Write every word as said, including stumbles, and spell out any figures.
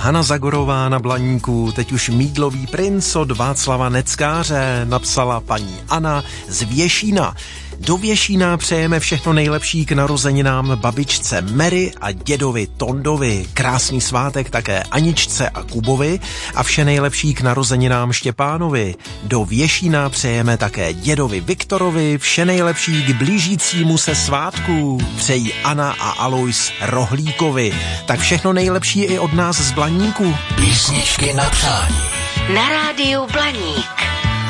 Hana Zagorová na Blaníku, teď už Mídlový princ od Václava Neckáře, napsala paní Anna z Věšína. Do Věšína přejeme všechno nejlepší k narozeninám babičce Mary a dědovi Tondovi. Krásný svátek také Aničce a Kubovi a vše nejlepší k narozeninám Štěpánovi. Do Věšína přejeme také dědovi Viktorovi, vše nejlepší k blížícímu se svátku. Přejí Anna a Alois Rohlíkovi. Tak všechno nejlepší i od nás z Blaníku. Písničky na přání. Na rádiu Blaník.